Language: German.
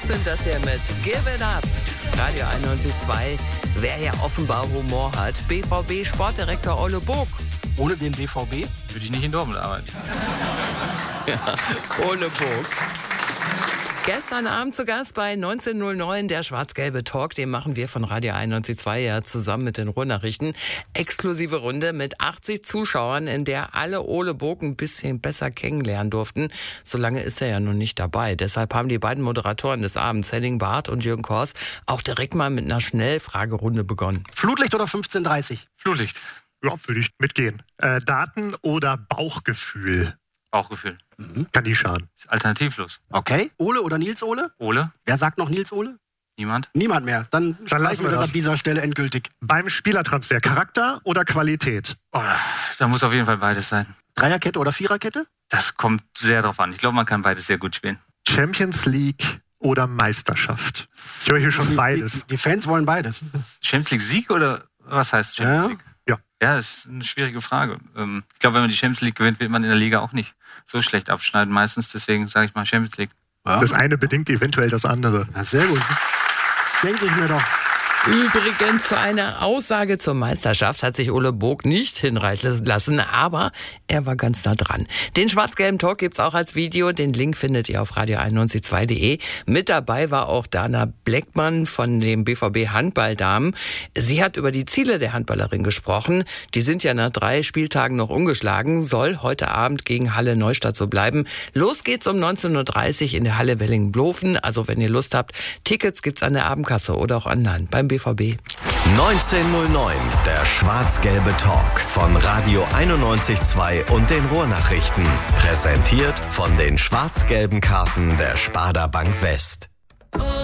sind das hier mit Give It Up. Radio 91.2. Wer ja offenbar Humor hat, BVB-Sportdirektor Ole Bog. Ohne den BVB? Würde ich nicht in Dortmund arbeiten. Ja, Ole Bog. Gestern Abend zu Gast bei 1909, der schwarz-gelbe Talk, den machen wir von Radio 91.2 ja zusammen mit den Ruhrnachrichten. Exklusive Runde mit 80 Zuschauern, in der alle Ole Bog ein bisschen besser kennenlernen durften. So lange ist er ja noch nicht dabei. Deshalb haben die beiden Moderatoren des Abends, Henning Barth und Jürgen Kors, auch direkt mal mit einer Schnellfragerunde begonnen. Flutlicht oder 15:30? Flutlicht. Ja, würde ich mitgehen. Daten oder Bauchgefühl? Bauchgefühl. Kann nie schaden. Ist alternativlos. Okay. Ole oder Nils Ole? Ole? Wer sagt noch Nils Ole? Niemand? Niemand mehr. Dann lassen streichen wir wir das das an dieser Stelle endgültig. Beim Spielertransfer Charakter oder Qualität? Oh, da muss auf jeden Fall beides sein. Dreierkette oder Viererkette? Das kommt sehr drauf an. Ich glaube, man kann beides sehr gut spielen. Champions League oder Meisterschaft? Ich höre hier schon beides. Die Fans wollen beides. Champions League Sieg oder was heißt Champions Ja. League? Ja. Ja, das ist eine schwierige Frage. Ich glaube, wenn man die Champions League gewinnt, wird man in der Liga auch nicht so schlecht abschneiden meistens. Deswegen sage ich mal Champions League. Ja. Das eine bedingt eventuell das andere. Ja, sehr gut. Denke ich mir doch. Übrigens, zu einer Aussage zur Meisterschaft hat sich Ole Bog nicht hinreichen lassen, aber er war ganz nah dran. Den schwarz-gelben Talk gibt's auch als Video. Den Link findet ihr auf radio912.de. Mit dabei war auch Dana Bleckmann von dem BVB Handballdamen. Sie hat über die Ziele der Handballerin gesprochen. Die sind ja nach 3 Spieltagen noch ungeschlagen. Soll heute Abend gegen Halle Neustadt so bleiben. Los geht's um 19:30 Uhr in der Halle Wellingen-Blofen. Also wenn ihr Lust habt, Tickets gibt's an der Abendkasse oder auch online beim BVB. 1909, der schwarz-gelbe Talk von Radio 91.2 und den Ruhrnachrichten. Präsentiert von den schwarz-gelben Karten der Sparda Bank West.